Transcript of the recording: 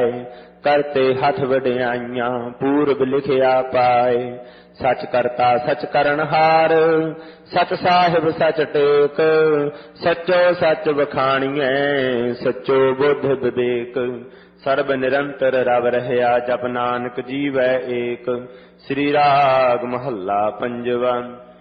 ਜਾਏ। करते हथ वड्याइयां पूरब लिखिया पाए। सच करता सच करनहार सच साहिब सच टेक। सचो सच बखाणिए सचो बुध विवेक। सर्ब निरंतर रव रहया जप नानक जीवै एक। श्री राग महला पंजवा।